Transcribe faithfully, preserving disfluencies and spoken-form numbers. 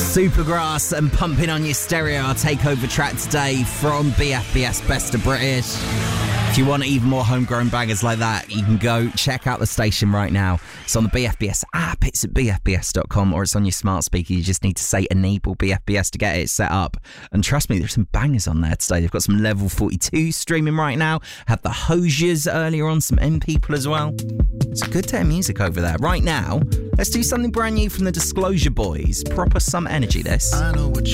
Supergrass and Pumping on Your Stereo, our takeover track today from B F B S Best of British. If you want even more homegrown bangers like that, you can go check out the station right now. It's on the B F B S app, it's at b f b s dot com, or it's on your smart speaker. You just need to say enable B F B S to get it set up. And trust me, there's some bangers on there today. They've got some Level forty-two streaming right now. Had the Hosiers earlier on, some M People as well. It's a good day of music over there. Right now, let's do something brand new from the Disclosure Boys. Proper summer energy, this. I know what